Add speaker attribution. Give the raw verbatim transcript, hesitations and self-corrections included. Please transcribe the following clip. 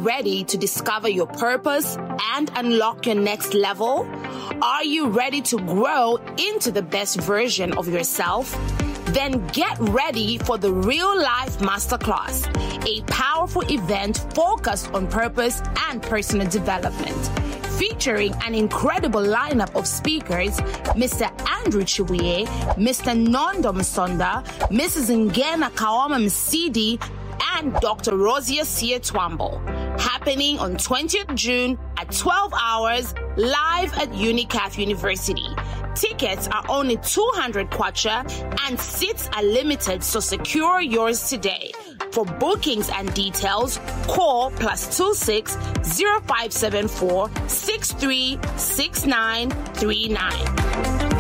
Speaker 1: ready to discover your purpose and unlock your next level? Are you ready to grow into the best version of yourself? Then get ready for the Real Life Masterclass, a powerful event focused on purpose and personal development. Featuring an incredible lineup of speakers, Mister Andrew Chibuye, Mister Nondo Msonda, Missus Ngena Kaoma Msidi, and Doctor Rosia Sietwambo. Happening on twentieth of June at twelve hours, live at UNICAF University. Tickets are only two hundred kwacha and seats are limited, so secure yours today. For bookings and details, call plus two six zero five seven four six three six nine three nine.